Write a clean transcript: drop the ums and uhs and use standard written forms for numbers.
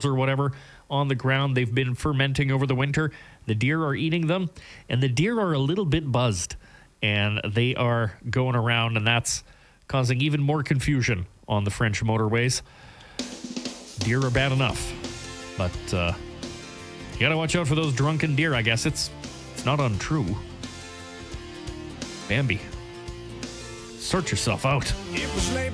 or whatever on the ground. They've been fermenting over the winter. The deer are eating them, and the deer are a little bit buzzed, and they are going around, and that's causing even more confusion on the French motorways. Deer are bad enough, but you got to watch out for those drunken deer. I guess it's not untrue. Bambi, sort yourself out.